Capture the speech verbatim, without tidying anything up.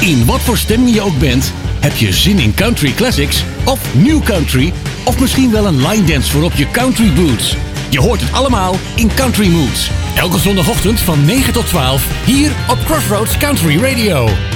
In wat voor stemming je ook bent, heb je zin in country classics of new country of misschien wel een line dance voor op je country boots. Je hoort het allemaal in Country Moods. Elke zondagochtend van negen tot twaalf hier op Crossroads Country Radio.